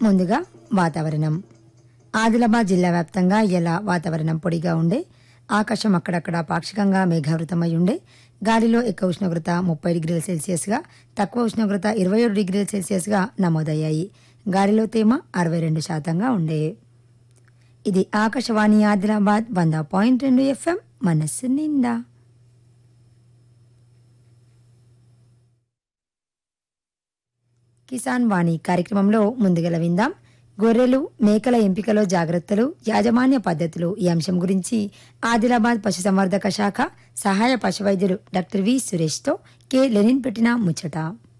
ముందుగా వాతావరణం. ఆదిలాబాద్ జిల్లా వ్యాప్తంగా ఇలా వాతావరణం పొడిగా ఉండే, ఆకాశం అక్కడక్కడ పాక్షికంగా మేఘావృతమై ఉండే, గాలిలో ఎక్కువ ఉష్ణోగ్రత 30 డిగ్రీల సెల్సియస్గా, తక్కువ ఉష్ణోగ్రత 27 డిగ్రీల సెల్సియస్గా నమోదయ్యాయి. గాలిలో తేమ 62% ఉండే. ఇది ఆకాశవాణి ఆదిలాబాద్ 100.2 FM మనస్సు నిండా. కిసాన్ వాణి కార్యక్రమంలో ముందుగల విందాం. గొర్రెలు, మేకల ఎంపికలో జాగ్రత్తలు, యాజమాన్య పద్ధతులు ఈ అంశం గురించి ఆదిలాబాద్ పశుసంవర్ధక శాఖ సహాయ పశువైద్యులు డాక్టర్ వి సురేష్తో కె లెనిన్ పెట్టిన ముచ్చట.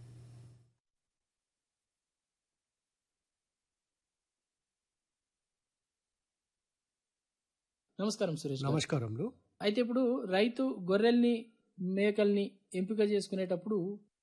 నమస్కారం సురేష్ గారు. నమస్కారములు. అయితే ఇప్పుడు రైతు గొర్రెల్ని మేకల్ని ఎంపిక చేసుకునేటప్పుడు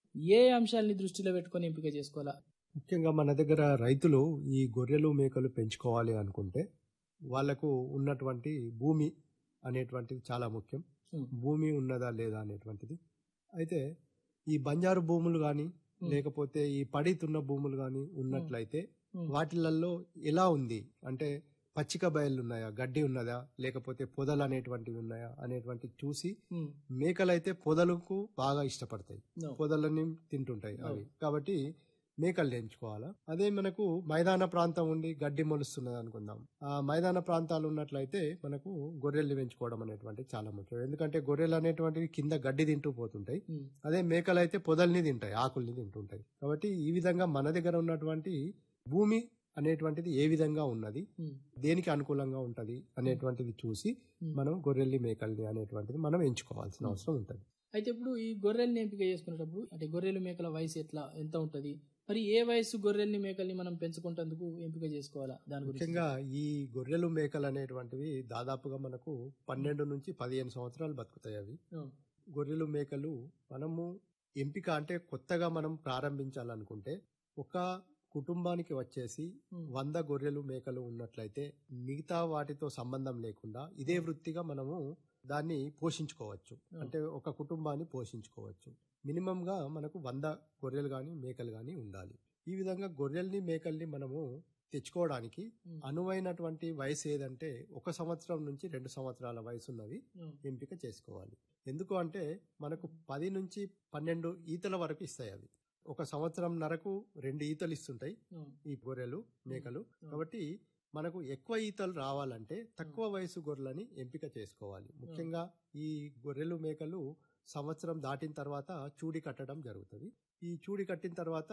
ఏ అంశాలని దృష్టిలో పెట్టుకొని ఎంపిక చేసుకోవాలా? ముఖ్యంగా మన దగ్గర రైతులు ఈ గొర్రెలు మేకలు పెంచుకోవాలి అనుకుంటే వాళ్లకు ఉన్నటువంటి భూమి అనేటువంటిది చాలా ముఖ్యం. భూమి ఉన్నదా లేదా అనేటువంటిది. అయితే ఈ బంజారు భూములు కానీ లేకపోతే ఈ పడితున్న భూములు కానీ ఉన్నట్లయితే వాటిలలో ఎలా ఉంది అంటే పచ్చిక బయళ్ళు ఉన్నాయా, గడ్డి ఉన్నదా, లేకపోతే పొదలు అనేటువంటివి ఉన్నాయా అనేటువంటివి చూసి, మేకలైతే పొదలకు బాగా ఇష్టపడతాయి, పొదలని తింటుంటాయి అవి, కాబట్టి మేకలు ఎంచుకోవాలా. అదే మనకు మైదాన ప్రాంతం ఉండి గడ్డి మొలుస్తున్నది అనుకుందాం, ఆ మైదాన ప్రాంతాలు ఉన్నట్లయితే మనకు గొర్రెల్ని పెంచుకోవడం అనేటువంటిది చాలా ముఖ్యం. ఎందుకంటే గొర్రెలు అనేటువంటివి కింద గడ్డి తింటూ పోతుంటాయి, అదే మేకలు అయితే పొదల్ని తింటాయి, ఆకుల్ని తింటుంటాయి. కాబట్టి ఈ విధంగా మన దగ్గర ఉన్నటువంటి భూమి అనేటువంటిది ఏ విధంగా ఉన్నది, దేనికి అనుకూలంగా ఉంటది అనేటువంటిది చూసి మనం గొర్రెల్ని మేకల్ని అనేటువంటిది మనం ఎంచుకోవాల్సిన అవసరం ఉంటుంది. అయితే ఇప్పుడు ఈ గొర్రెల్ని ఎంపిక చేసుకునేటప్పుడు అంటే గొర్రెలు మేకల వయసు ఎంత ఉంటది, మరి ఏ వయసు గొర్రెల్ని మేకల్ని మనం పెంచుకుంటేందుకు ఎంపిక చేసుకోవాలా? దాని గురించి ముఖ్యంగా ఈ గొర్రెలు మేకలు అనేటువంటివి దాదాపుగా మనకు 12 నుంచి 15 సంవత్సరాలు బతుకుతాయి. అవి గొర్రెలు మేకలు మనము ఎంపిక అంటే కొత్తగా మనం ప్రారంభించాలనుకుంటే ఒక కుటుంబానికి వచ్చేసి 100 గొర్రెలు మేకలు ఉన్నట్లయితే మిగతా వాటితో సంబంధం లేకుండా ఇదే వృత్తిగా మనము దాన్ని పోషించుకోవచ్చు. అంటే ఒక కుటుంబాన్ని పోషించుకోవచ్చు. మినిమం గా మనకు 100 గొర్రెలు గాని మేకలు గాని ఉండాలి. ఈ విధంగా గొర్రెల్ని మేకల్ని మనము తెచ్చుకోవడానికి అనువైనటువంటి వయసు ఏదంటే 1 సంవత్సరం నుంచి 2 సంవత్సరాల వయసున్నవి ఎంపిక చేసుకోవాలి. ఎందుకు అంటే మనకు 10 నుంచి 12 ఈతల వరకు ఇస్తాయి అవి. 1 సంవత్సరం నరకు 2 ఈతలు ఇస్తుంటాయి ఈ గొర్రెలు మేకలు. కాబట్టి మనకు ఎక్కువ ఈతలు రావాలంటే తక్కువ వయసు గొర్రెలని ఎంపిక చేసుకోవాలి. ముఖ్యంగా ఈ గొర్రెలు మేకలు సంవత్సరం దాటిన తర్వాత చూడి కట్టడం జరుగుతుంది. ఈ చూడి కట్టిన తర్వాత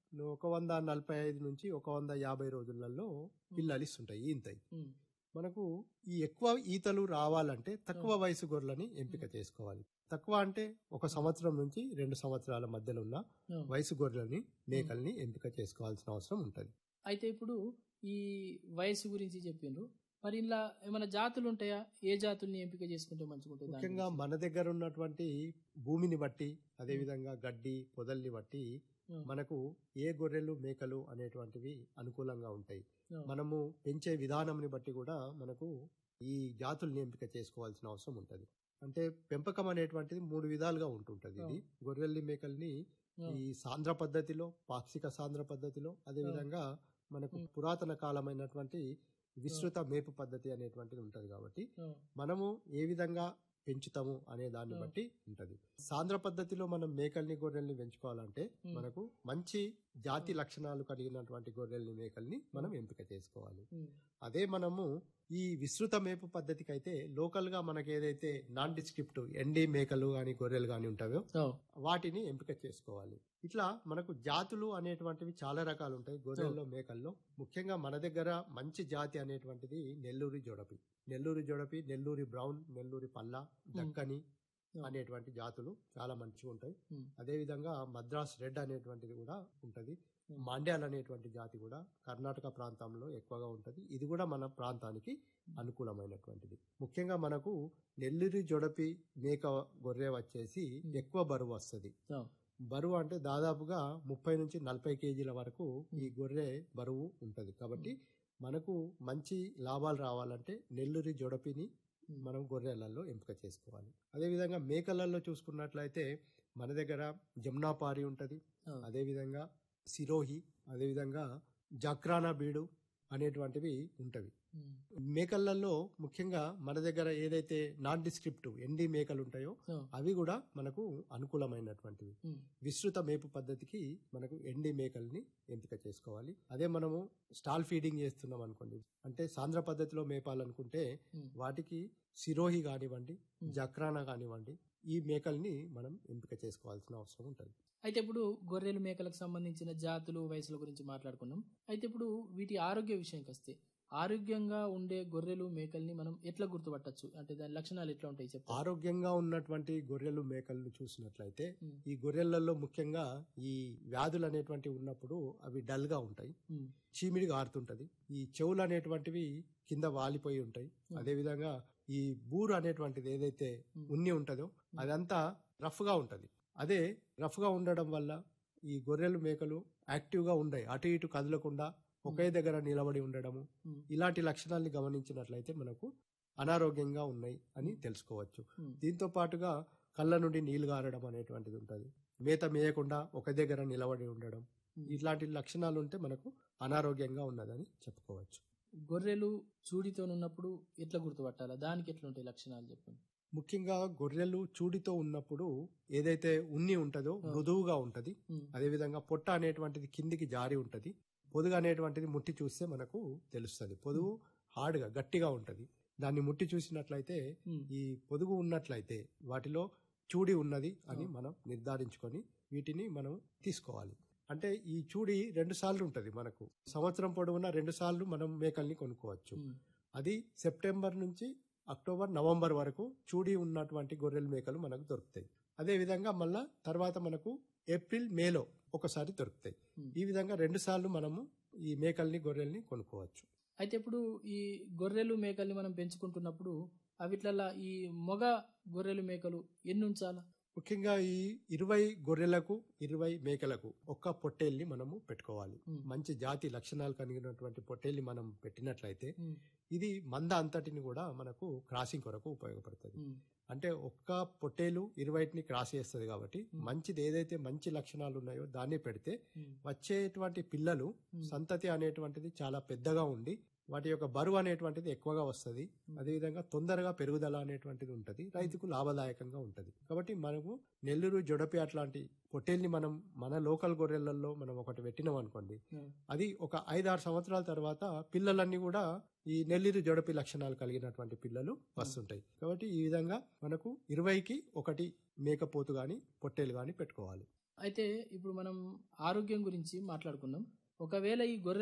145 నుంచి 150 రోజులలో పిల్లలు ఇస్తుంటాయి, ఈంతాయి. మనకు ఈ ఎక్కువ ఈతలు రావాలంటే తక్కువ వయసు గొర్రెలని ఎంపిక చేసుకోవాలి. తక్కువ అంటే 1 సంవత్సరం నుంచి 2 సంవత్సరాల మధ్యలో ఉన్న వయసు గొర్రెలని మేకల్ని ఎంపిక చేసుకోవాల్సిన అవసరం ఉంటుంది. అయితే ఇప్పుడు ఈ వయసు గురించి చెప్పిండ్రు, మరి ఇలా ఏమైనా జాతులు ఉంటాయా? ఏ జాతుల్ని ఎంపిక చేసుకుంటే మంచిగుంటుంది? ముఖ్యంగా మన దగ్గర ఉన్నటువంటి భూమిని బట్టి, అదే విధంగా గడ్డి పొదల్ని బట్టి మనకు ఏ గొర్రెలు మేకలు అనేటువంటివి అనుకూలంగా ఉంటాయి. మనము పెంచే విధానంని బట్టి కూడా మనకు ఈ జాతుల్ని ఎంపిక చేసుకోవాల్సిన అవసరం ఉంటుంది. అంటే పెంపకం అనేటువంటిది 3 విధాలుగా ఉంటుంటది. ఇది గొర్రెల్ని మేకల్ని ఈ సాంద్ర పద్ధతిలో, పాక్షిక సాంద్ర పద్ధతిలో, అదే విధంగా మనకు పురాతన కాలమైనటువంటి విస్తృత మేపు పద్ధతి అనేటువంటిది ఉంటది. కాబట్టి మనము ఏ విధంగా పెంచుతాము అనే దాన్ని బట్టి ఉంటది. సాంద్ర పద్ధతిలో మనం మేకల్ని గొర్రెల్ని పెంచుకోవాలంటే మనకు మంచి జాతి లక్షణాలు కలిగినటువంటి గొర్రెల్ని మేకల్ని మనం ఎంపిక చేసుకోవాలి. అదే మనము ఈ విస్తృత మేపు పద్ధతికి అయితే లోకల్ గా మనకి ఏదైతే నాన్ డిస్క్రిప్టివ్ ఎండి మేకలు గాని గొర్రెలు గాని ఉంటాయో వాటిని ఎంపిక చేసుకోవాలి. ఇట్లా మనకు జాతులు అనేటువంటివి చాలా రకాలు ఉంటాయి గొర్రెల్లో మేకల్లో. ముఖ్యంగా మన దగ్గర మంచి జాతి అనేటువంటిది నెల్లూరి జొడపి, నెల్లూరి బ్రౌన్, నెల్లూరి పల్లా, దక్కని అనేటువంటి జాతులు చాలా మంచిగా ఉంటాయి. అదే విధంగా మద్రాస్ రెడ్ అనేటువంటిది కూడా ఉంటది. మాండ్యాల్ అనేటువంటి జాతి కూడా కర్ణాటక ప్రాంతంలో ఎక్కువగా ఉంటది. ఇది కూడా మన ప్రాంతానికి అనుకూలమైనటువంటిది. ముఖ్యంగా మనకు నెల్లూరి జొడపి మేక గొర్రె వచ్చేసి ఎక్కువ బరువు వస్తుంది. బరువు అంటే దాదాపుగా 30 నుంచి 40 కేజీల వరకు ఈ గొర్రె బరువు ఉంటది. కాబట్టి మనకు మంచి లాభాలు రావాలంటే నెల్లూరి జొడపిని మనం గొర్రెలలో ఎంపిక చేసుకోవాలి. అదేవిధంగా మేకలలో చూసుకున్నట్లయితే మన దగ్గర జమునాపారి ఉంటది, అదేవిధంగా సిరోహి, అదేవిధంగా జక్రానా బీడు అనేటువంటివి ఉంటవి. మేకలలో ముఖ్యంగా మన దగ్గర ఏదైతే నాన్ డిస్క్రిప్టివ్ ఎన్డి మేకలు ఉంటాయో అవి కూడా మనకు అనుకూలమైనటువంటివి. విస్తృత మేపు పద్ధతికి మనకు ఎన్డి మేకల్ని ఎంపిక చేసుకోవాలి. అదే మనము స్టాల్ ఫీడింగ్ చేస్తున్నాం అనుకోండి, అంటే సాంద్ర పద్ధతిలో మేపాలనుకుంటే వాటికి సిరోహి కానివ్వండి, జక్రానా కానివ్వండి, ఈ మేకల్ని మనం ఎంపిక చేసుకోవాల్సిన అవసరం ఉంటుంది. అయితే ఇప్పుడు గొర్రెలు మేకలకు సంబంధించిన జాతులు వయసుల గురించి మాట్లాడుకున్నాం. అయితే ఇప్పుడు వీటి ఆరోగ్య విషయానికి వస్తే ఆరోగ్యంగా ఉండే గొర్రెలు మేకల్ని మనం ఎట్లా గుర్తుపట్టచ్చు, అంటే దాని లక్షణాలు ఎట్లా ఉంటాయి చెప్తారా? ఆరోగ్యంగా ఉన్నటువంటి గొర్రెలు మేకలను చూసినట్లయితే ఈ గొర్రెలలో ముఖ్యంగా ఈ వ్యాధులు అనేటువంటివి ఉన్నప్పుడు అవి డల్ గా ఉంటాయి, చీమిడిగా ఆరుతుంటది, ఈ చెవులు అనేటువంటివి కింద వాలిపోయి ఉంటాయి. అదే విధంగా ఈ బూరు అనేటువంటిది ఏదైతే ఉన్ని ఉంటుందో అదంతా రఫ్ గా ఉంటది. అదే రఫ్ గా ఉండడం వల్ల ఈ గొర్రెలు మేకలు యాక్టివ్ గా ఉండయి, అటు ఇటు కదలకుండా ఒకే దగ్గర నిలబడి ఉండడము, ఇలాంటి లక్షణాలని గమనించినట్లయితే మనకు అనారోగ్యంగా ఉన్నాయి అని తెలుసుకోవచ్చు. దీంతో పాటుగా కళ్ళ నుండి నీళ్లు గారడం అనేటువంటిది ఉంటుంది, మేత మేయకుండా ఒక దగ్గర నిలబడి ఉండడం, ఇట్లాంటి లక్షణాలు ఉంటే మనకు అనారోగ్యంగా ఉన్నదని చెప్పుకోవచ్చు. గొర్రెలు చూడితో ఉన్నప్పుడు ఎట్లా గుర్తుపట్టాలా, దానికి ఎట్లా ఉంటాయి లక్షణాలు చెప్పండి. ముఖ్యంగా గొర్రెలు చూడితో ఉన్నప్పుడు ఏదైతే ఉన్ని ఉంటుందో మృదువుగా ఉంటది, అదేవిధంగా పొట్ట అనేటువంటిది కిందికి జారి ఉంటది, పొదుగు అనేటువంటిది ముట్టి చూస్తే మనకు తెలుస్తుంది. పొదుగు హార్డ్గా గట్టిగా ఉంటది, దాన్ని ముట్టి చూసినట్లయితే ఈ పొదుగు ఉన్నట్లయితే వాటిలో చూడి ఉన్నది అని మనం నిర్ధారించుకొని వీటిని మనం తీసుకోవాలి. అంటే ఈ చూడి 2 సార్లు ఉంటది, మనకు సంవత్సరం పొడవునా 2 సార్లు మనం మేకల్ని కొనుక్కోవచ్చు. అది సెప్టెంబర్ నుంచి అక్టోబర్, నవంబర్ వరకు చూడి ఉన్నటువంటి గొర్రెల మేకలు మనకు దొరుకుతాయి. అదే విధంగా మళ్ళా తర్వాత మనకు ఏప్రిల్, మేలో ఒకసారి దొరుకుతాయి. ఈ విధంగా 2 సార్లు మనము ఈ మేకల్ని గొర్రెల్ని కొనుక్కోవచ్చు. అయితే ఇప్పుడు ఈ గొర్రెలు మేకల్ని మనం పెంచుకుంటున్నప్పుడు అవిట్లలా ఈ మొగ గొర్రెలు మేకలు ఎన్ని ఉంచాలా? ముఖ్యంగా ఈ 20 గొర్రెలకు 20 మేకలకు ఒక్క పొట్టేల్ని మనము పెట్టుకోవాలి. మంచి జాతి లక్షణాలు కలిగినటువంటి పొట్టేల్ని మనం పెట్టినట్లయితే ఇది మంద అంతటిని కూడా మనకు క్రాసింగ్ కొరకు ఉపయోగపడుతుంది. అంటే ఒక్క పొట్టేలు 20ని క్రాస్ చేస్తుంది కాబట్టి మంచిది ఏదైతే మంచి లక్షణాలు ఉన్నాయో దాన్ని పెడితే వచ్చేటువంటి పిల్లలు సంతతి అనేటువంటిది చాలా పెద్దగా ఉండి వాటి యొక్క బరువు అనేటువంటిది ఎక్కువగా వస్తుంది. అదేవిధంగా తొందరగా పెరుగుదల అనేటువంటిది ఉంటుంది, రైతుకు లాభదాయకంగా ఉంటుంది. కాబట్టి మనము నెల్లూరు, జొడపి అట్లాంటి పొట్టేల్ని మనం మన లోకల్ గొర్రెలలో మనం ఒకటి పెట్టినాం అనుకోండి, అది ఒక 5-6 సంవత్సరాల తర్వాత పిల్లలన్నీ కూడా ఈ నెల్లూరు, జొడపి లక్షణాలు కలిగినటువంటి పిల్లలు వస్తుంటాయి. కాబట్టి ఈ విధంగా మనకు 20కి ఒకటి మేకపోతు గాని పొట్టేలు గాని పెట్టుకోవాలి. అయితే ఇప్పుడు మనం ఆరోగ్యం గురించి మాట్లాడుకున్నాం. ఒకవేళ ఈ గొర్రె